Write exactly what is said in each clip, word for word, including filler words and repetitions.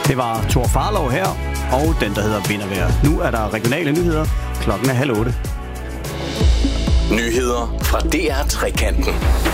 Det var Thor Farlov her, og den, der hedder Vintervejr. Nu er der regionale nyheder. Klokken er halv otte. Nyheder fra D R Trekanten.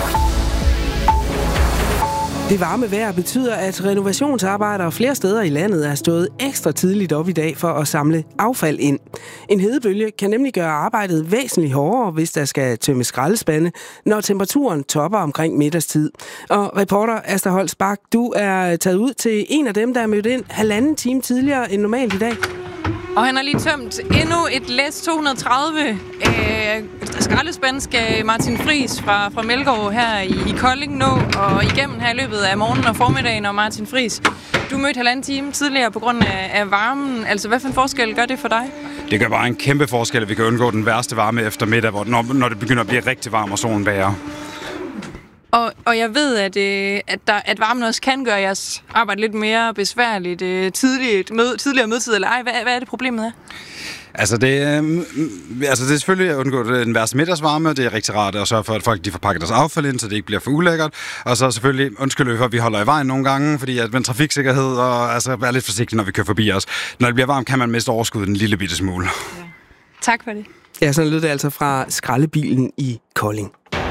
Det varme vejr betyder, at renovationsarbejdere flere steder i landet er stået ekstra tidligt op i dag for at samle affald ind. En hedebølge kan nemlig gøre arbejdet væsentligt hårdere, hvis der skal tømmes skraldespande, når temperaturen topper omkring middagstid. Og reporter Asta Holst Bak, du er taget ud til en af dem, der er mødt ind halvanden time tidligere end normalt i dag. Og han har lige tømt endnu et læs to hundrede og tredive. Øh, skraldespand skal Martin Friis fra, fra Melgaard her i, i Kolding nå, og igennem her i løbet af morgenen og formiddagen. Og Martin Friis, du mødte halvanden time tidligere på grund af, af varmen. Altså, hvad for en forskel gør det for dig? Det gør bare en kæmpe forskel, at vi kan undgå den værste varme eftermiddag, hvor, når, når det begynder at blive rigtig varmt og solen bager. Og, og jeg ved, at, øh, at, der, at varmen også kan gøre jeres arbejde lidt mere besværligt øh, tidligt, mød, tidligere mødetid, eller ej. Hvad, hvad er det problemet er? Altså det, øh, altså det er selvfølgelig at undgå den værste middagsvarme, det er rigtig rart at sørge for, at folk de får pakket deres affald ind, så det ikke bliver for ulækkert. Og så selvfølgelig undskylde for, at vi holder i vejen nogle gange, fordi at med trafiksikkerhed og altså være lidt forsigtig, når vi kører forbi os. Når det bliver varmt, kan man miste overskuddet en lille bitte smule. Ja. Tak for det. Ja, sådan lød det altså fra skraldebilen i Kolding.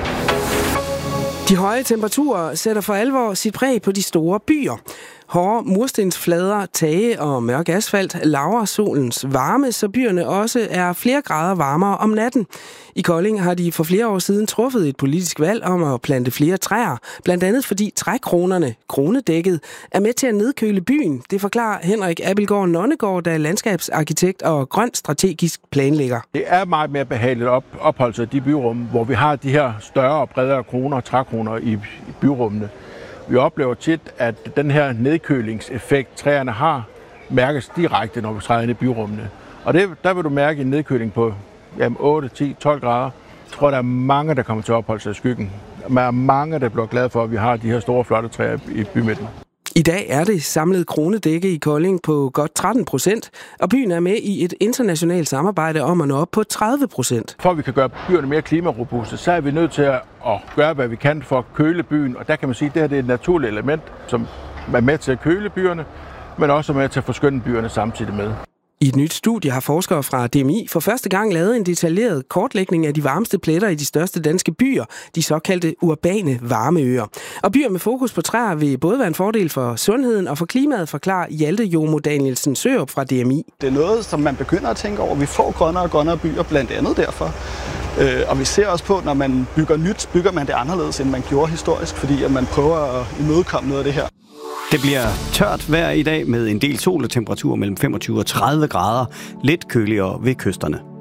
De høje temperaturer sætter for alvor sit præg på de store byer. Hårde murstensflader, tage og mørk asfalt laver solens varme, så byerne også er flere grader varmere om natten. I Kolding har de for flere år siden truffet et politisk valg om at plante flere træer, blandt andet fordi trækronerne, kronedækket, er med til at nedkøle byen. Det forklarer Henrik Abildgaard Nonnegård, der er landskabsarkitekt og grøn strategisk planlægger. Det er meget mere behageligt op, opholde sig i de byrum, hvor vi har de her større og bredere kroner og trækroner i, i byrummene. Vi oplever tit, at den her nedkølingseffekt, træerne har, mærkes direkte, når vi træder ind i byrummene. Og det, der vil du mærke en nedkøling på jamen, otte, ti, tolv grader. Jeg tror, der er mange, der kommer til at opholde sig i skyggen. Der er mange, der bliver glade for, at vi har de her store, flotte træer i bymidten. I dag er det samlet kronedække i Kolding på godt tretten procent, og byen er med i et internationalt samarbejde om at nå op på tredive procent. For at vi kan gøre byerne mere klimarobuste, så er vi nødt til at gøre, hvad vi kan for at køle byen. Og der kan man sige, at det her det er et naturligt element, som er med til at køle byerne, men også med til at forskønne byerne samtidig med. I et nyt studie har forskere fra D M I for første gang lavet en detaljeret kortlægning af de varmeste pletter i de største danske byer, de såkaldte urbane varmeøer. Og byer med fokus på træer vil både være en fordel for sundheden og for klimaet, forklarer Hjalte Jomo Danielsen Sørup fra D M I. Det er noget, som man begynder at tænke over. Vi får grønnere og grønnere byer, blandt andet derfor. Og vi ser også på, når man bygger nyt, bygger man det anderledes, end man gjorde historisk, fordi at man prøver at imødekomme noget af det her. Det bliver tørt vejr i dag med en del sol og temperatur mellem femogtyve og tredive grader. Lidt køligere ved kysterne.